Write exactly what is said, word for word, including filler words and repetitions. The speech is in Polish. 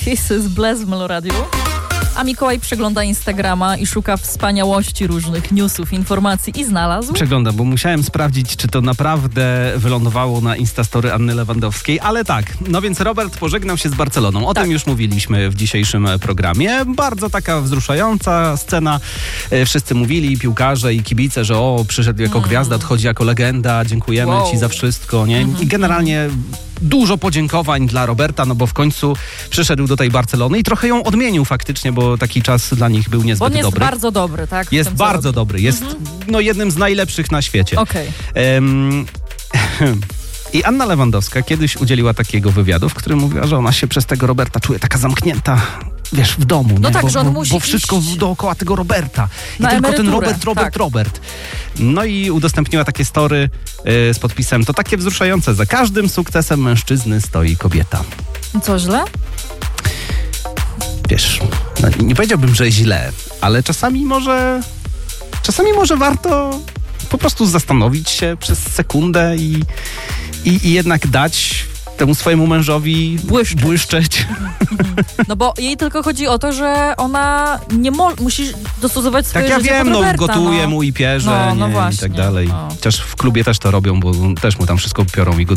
Kisses Bless w Meloradiu. A Mikołaj przegląda Instagrama i szuka wspaniałości różnych newsów, informacji i znalazł. Przeglądam, bo musiałem sprawdzić, czy to naprawdę wylądowało na Instastory Anny Lewandowskiej, ale tak. No więc Robert pożegnał się z Barceloną. O tak. tym już mówiliśmy w dzisiejszym programie. Bardzo taka wzruszająca scena. Wszyscy mówili, piłkarze i kibice, że o, przyszedł jako mm. gwiazda, odchodzi jako legenda, dziękujemy wow. ci za wszystko, nie? Mm-hmm. I generalnie dużo podziękowań dla Roberta, no bo w końcu przyszedł do tej Barcelony i trochę ją odmienił faktycznie, bo taki czas dla nich był niezbyt dobry. Bo on jest dobry. bardzo dobry, tak? Jest tym, bardzo robi. dobry, jest mm-hmm. no, jednym z najlepszych na świecie. Okej. Okay. Um, I Anna Lewandowska kiedyś udzieliła takiego wywiadu, w którym mówiła, że ona się przez tego Roberta czuje taka zamknięta, wiesz, w domu. No nie? tak, bo, że on bo, musi bo wszystko iść dookoła tego Roberta. I na tylko ten emeryturę. Robert, Robert, tak. Robert. No i udostępniła takie story y, z podpisem. To takie wzruszające. Za każdym sukcesem mężczyzny stoi kobieta. Co, źle? Wiesz, no, nie powiedziałbym, że źle, ale czasami może czasami może warto po prostu zastanowić się przez sekundę i, i, i jednak dać temu swojemu mężowi błyszczeć. błyszczeć. No bo jej tylko chodzi o to, że ona nie mo- musi dostosować swoje tak, ja życie wiem, pod no Roberta, gotuje no. mu i pierze, no, no nie, właśnie, i tak dalej. No. Chociaż w klubie też to robią, bo też mu tam wszystko piorą i gotują.